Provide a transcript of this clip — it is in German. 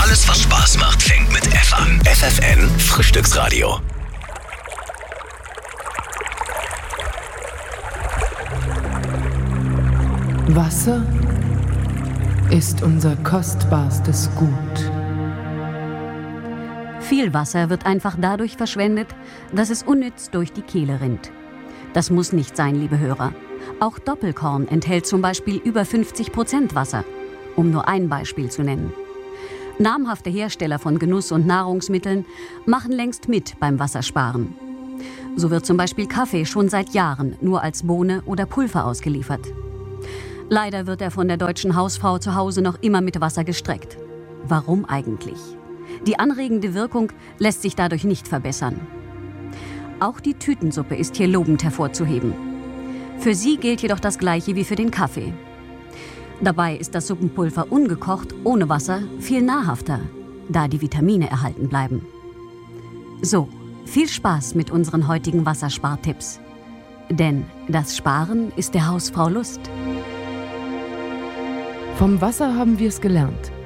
Alles, was Spaß macht, fängt mit F an. FFN Frühstücksradio. Wasser ist unser kostbarstes Gut. Viel Wasser wird einfach dadurch verschwendet, dass es unnütz durch die Kehle rinnt. Das muss nicht sein, liebe Hörer. Auch Doppelkorn enthält zum Beispiel über 50% Wasser, um nur ein Beispiel zu nennen. Namhafte Hersteller von Genuss- und Nahrungsmitteln machen längst mit beim Wassersparen. So wird zum Beispiel Kaffee schon seit Jahren nur als Bohne oder Pulver ausgeliefert. Leider wird er von der deutschen Hausfrau zu Hause noch immer mit Wasser gestreckt. Warum eigentlich? Die anregende Wirkung lässt sich dadurch nicht verbessern. Auch die Tütensuppe ist hier lobend hervorzuheben. Für sie gilt jedoch das Gleiche wie für den Kaffee. Dabei ist das Suppenpulver ungekocht, ohne Wasser, viel nahrhafter, da die Vitamine erhalten bleiben. So, viel Spaß mit unseren heutigen Wasserspartipps. Denn das Sparen ist der Hausfrau Lust. Vom Wasser haben wir es gelernt.